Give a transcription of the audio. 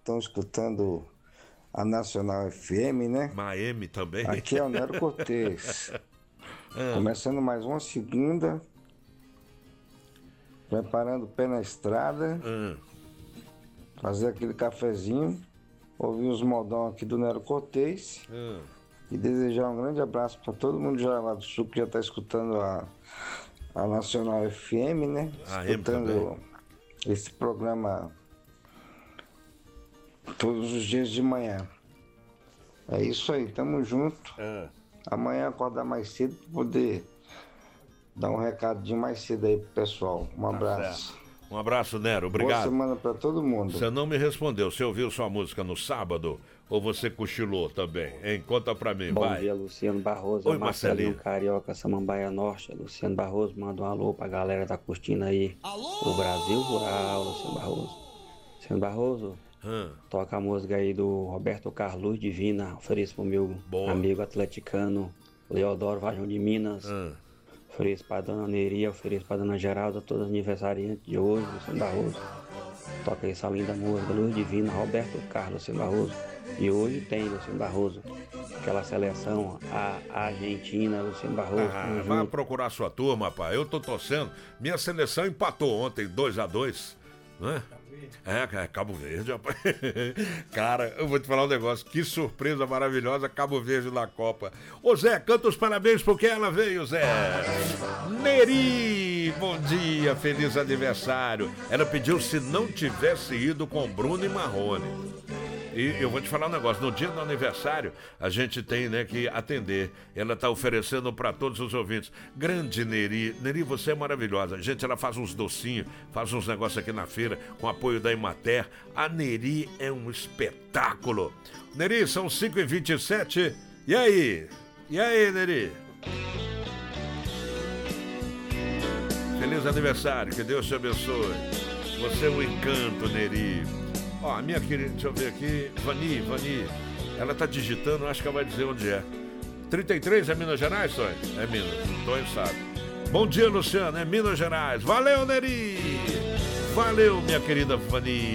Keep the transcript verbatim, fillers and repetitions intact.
estão escutando a Nacional F M, né? Miami também. Aqui é o Nero Cortez. ah. Começando mais uma segunda. Preparando o pé na estrada. Ah. Fazer aquele cafezinho. Ouvir os modão aqui do Nero Cortez. Ah. E desejar um grande abraço para todo mundo de Jaraguá do Sul que já está escutando a, a Nacional F M, né? A escutando esse programa todos os dias de manhã. É isso aí, tamo junto. É. Amanhã acordar mais cedo para poder dar um recadinho mais cedo aí pro pessoal. Um abraço. Tá. Um abraço, Nero, obrigado. Boa semana para todo mundo. Você não me respondeu, você ouviu sua música no sábado ou você cochilou também? Hein? Conta pra mim, Bom vai. Bom dia, Luciano Barroso. Oi, Marcelinho Carioca, Samambaia Norte. Luciano Barroso, manda um alô pra galera que tá curtindo aí. Alô! O Brasil Rural, Luciano Barroso. Luciano Barroso, hum. toca a música aí do Roberto Carlos Divina, ofereço pro meu Boa. amigo atleticano Leodoro Vajão de Minas. Hum. Ofereço pra dona Neria, ofereço pra dona Geralda, todos os aniversariantes de hoje, Luciano Barroso. Toca essa linda música, Luz Divina, Roberto Carlos, Luciano Barroso. E hoje tem, Luciano Barroso, aquela seleção, a Argentina, Luciano Barroso. Ah, vai procurar sua turma, pai. Eu tô torcendo. Minha seleção empatou ontem, dois a dois, né? É, é, Cabo Verde, rapaz. Cara, eu vou te falar um negócio. Que surpresa maravilhosa, Cabo Verde na Copa. Ô Zé, canta os parabéns porque ela veio, Zé. Neri, bom dia, feliz aniversário. Ela pediu se não tivesse ido com Bruno e Marrone. E eu vou te falar um negócio, no dia do aniversário a gente tem, né, que atender. Ela tá oferecendo para todos os ouvintes. Grande Neri, Neri, você é maravilhosa. Gente, ela faz uns docinhos, faz uns negócios aqui na feira com apoio da Emater. A Neri é um espetáculo. Neri, são cinco e vinte e sete. E aí? E aí, Neri? Feliz aniversário, que Deus te abençoe. Você é um encanto, Neri. Ó, a minha querida, deixa eu ver aqui, Vani, Vani, ela tá digitando, acho que ela vai dizer onde é. trinta e três é Minas Gerais, Sonho? É Minas, Tonho sabe. Bom dia, Luciano, é Minas Gerais. Valeu, Neri! Valeu, minha querida Vani.